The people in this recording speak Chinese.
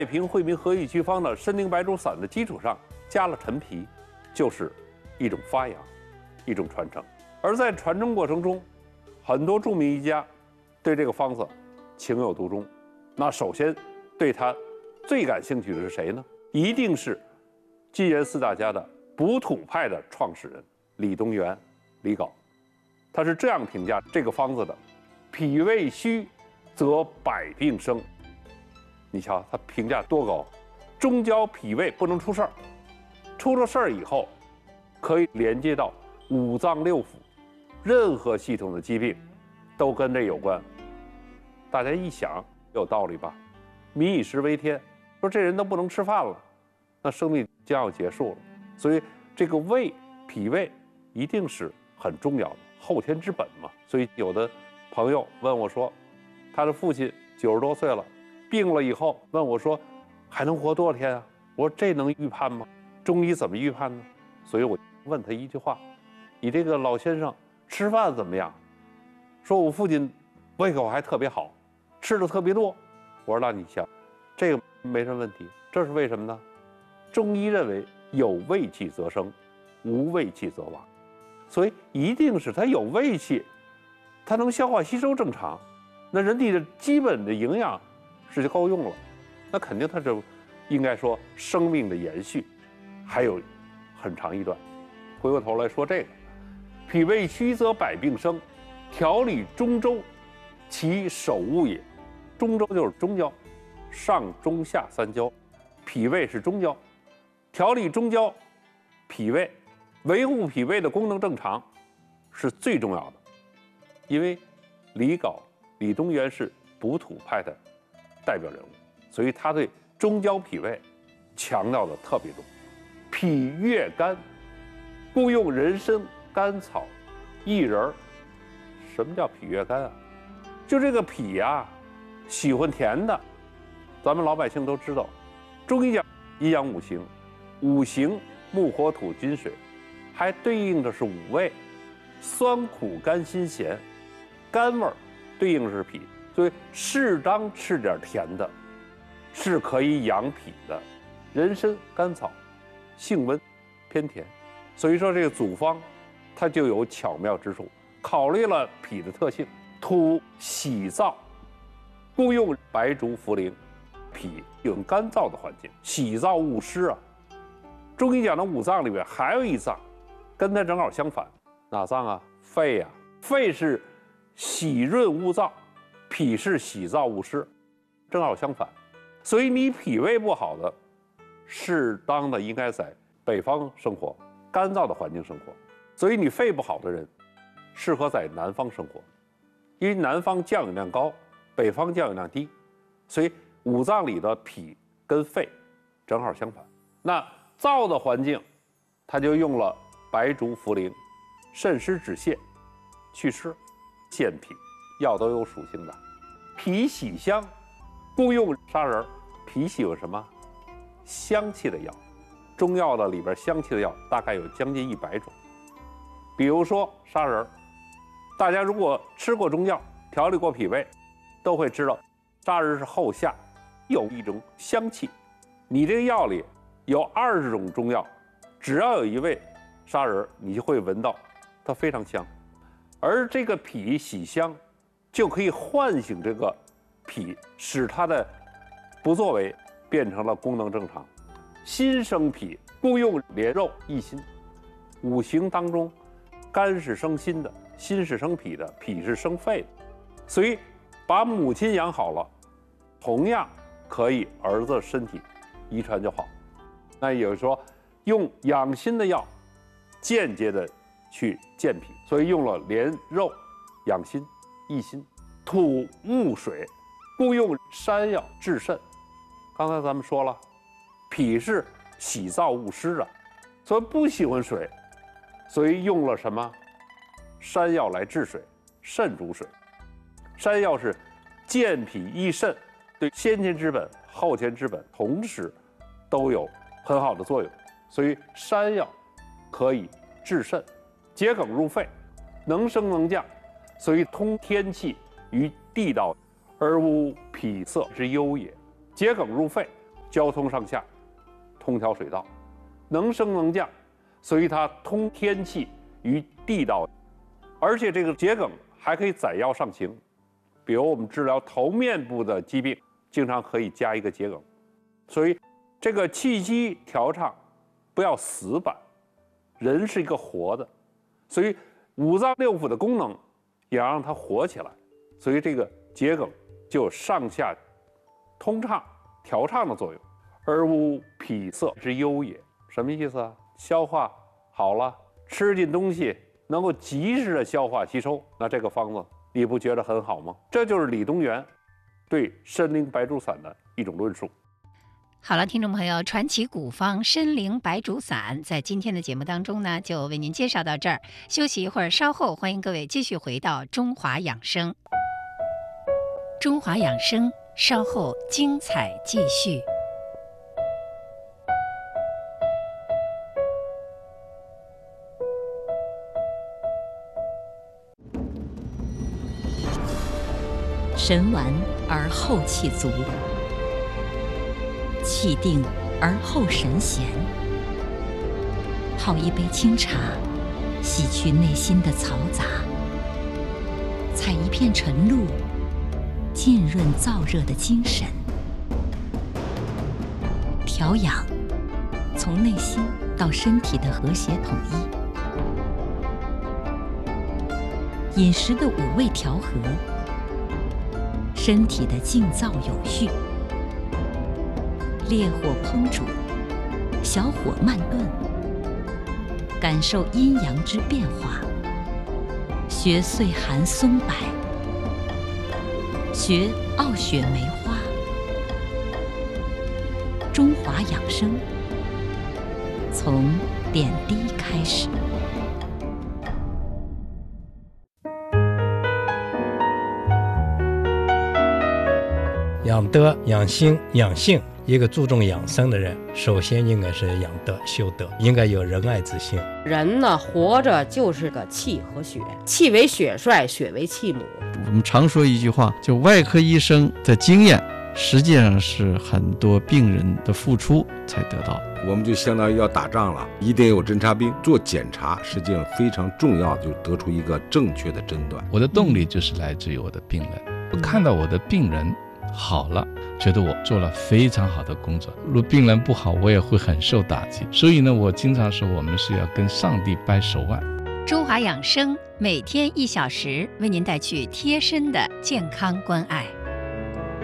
平惠民和益祛方的参苓白术散的基础上加了陈皮，就是一种发扬，一种传承。而在传承过程中，很多著名医家对这个方子情有独钟。那首先对他最感兴趣的是谁呢？一定是金元四大家的补土派的创始人李东垣、李杲。他是这样评价这个方子的：脾胃虚则百病生。你瞧他评价多高，中焦脾胃不能出事儿，出了事儿以后可以连接到五脏六腑，任何系统的疾病都跟这有关。大家一想有道理吧？民以食为天，说这人都不能吃饭了，那生命将要结束了。所以这个胃、脾胃一定是很重要的，后天之本嘛。所以有的朋友问我说，他的父亲90多岁了，病了以后问我说，还能活多少天啊？我说这能预判吗？中医怎么预判呢？所以我问他一句话：你这个老先生吃饭怎么样？说我父亲胃口还特别好，吃的特别多。我说那你想，这个没什么问题，这是为什么呢？中医认为有胃气则生，无胃气则亡，所以一定是他有胃气，他能消化吸收正常，那人体的基本的营养是就够用了，那肯定他就应该说生命的延续还有很长一段。回过头来说这个，脾胃虚则百病生，调理中焦，其首务也。中焦就是中焦，上中下三焦，脾胃是中焦，调理中焦，脾胃，维护脾胃的功能正常是最重要的。因为李杲、李东垣是补土派的代表人物，所以他对中焦脾胃强调的特别重。脾越肝，故用人参、甘草、薏仁。什么叫脾越肝啊？就这个脾啊，喜欢甜的，咱们老百姓都知道。中医讲阴阳五行，五行木火土金水，还对应的是五味：酸苦甘辛咸。甘味儿对应的是脾，所以适当吃点甜的，是可以养脾的。人参、甘草性温，偏甜，所以说这个组方它就有巧妙之处，考虑了脾的特性。土喜燥，故用白术茯苓。脾有干燥的环境，喜燥恶湿啊。中医讲的五脏里面还有一脏，跟它正好相反，哪脏啊？肺啊。肺是喜润恶燥，脾是喜燥恶湿，正好相反。所以你脾胃不好的，适当的应该在北方生活，干燥的环境生活。所以你肺不好的人，适合在南方生活，因为南方降雨量高，北方降雨量低，所以五脏里的脾跟肺正好相反。那燥的环境，它就用了白术茯苓，渗湿止泻，祛湿健脾，药都有属性的。脾喜香，故用砂仁。脾喜欢什么？香气的药。中药的里边香气的药大概有将近100种，比如说砂仁。大家如果吃过中药，调理过脾胃，都会知道砂仁是后下有一种香气。你这个药里有20种中药，只要有一味砂仁，你就会闻到它非常香。而这个脾喜香，就可以唤醒这个脾，使它的不作为变成了功能正常。心生脾，故用莲肉益心。五行当中，肝是生心的，心是生脾的，脾是生肺的，所以把母亲养好了，同样可以儿子身体遗传就好。那也就是说，用养心的药，间接的去健脾，所以用了莲肉养心益心。土木水，故用山药治肾。刚才咱们说了，脾是喜燥恶湿的，所以不喜欢水，所以用了什么？山药来治水，肾主水。山药是健脾益肾，对先天之本、后天之本同时都有很好的作用，所以山药可以治肾，桔梗入肺，能升能降，所以通天气于地道，而无脾色之忧也。桔梗入肺， 交通上下，通条水道，能升能降，所以它通天气与地道，而且这个桔梗还可以载药上行，比如我们治疗头面部的疾病，经常可以加一个桔梗，所以这个气机调畅不要死板，人是一个活的，所以五脏六腑的功能也要让它活起来，所以这个桔梗就有上下通畅、调畅的作用。而无脾塞之忧也，什么意思啊？消化好了，吃进东西能够及时的消化吸收，那这个方子你不觉得很好吗？这就是李东垣对参苓白术散的一种论述。 好了，听众朋友，传奇古方参苓白术散在今天的节目当中呢，就为您介绍到这儿。休息一会儿，稍后欢迎各位继续回到中华养生。中华养生，稍后精彩继续。 神完而后气足，气定而后神闲。泡一杯清茶，洗去内心的嘈杂；采一片晨露，浸润燥热的精神。调养，从内心到身体的和谐统一。饮食的五味调和，身体的静躁有序。烈火烹煮，小火慢炖，感受阴阳之变化。学岁寒松柏，学傲雪梅花。中华养生，从点滴开始。 养德、养心、养性，一个注重养生的人，首先应该是养德、修德，应该有仁爱之心。 人呢，活着就是个气和血，气为血帅，血为气母。 我们常说一句话，就外科医生的经验，实际上是很多病人的付出才得到。 我们就相当于要打仗了，一定有侦察兵做检查，实际上非常重要，就得出一个正确的诊断。 我的动力就是来自于我的病人，我看到我的病人好了，觉得我做了非常好的工作。如果病人不好，我也会很受打击。所以呢，我经常说，我们是要跟上帝掰手腕。 中华养生每天1小时，为您带去贴身的健康关爱。